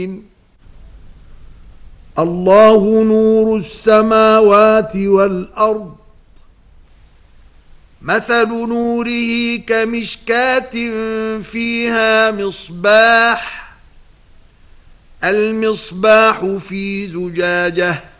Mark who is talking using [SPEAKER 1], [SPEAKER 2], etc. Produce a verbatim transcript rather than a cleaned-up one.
[SPEAKER 1] الله نور السماوات والأرض مثل نوره كمشكاة فيها مصباح المصباح في زجاجة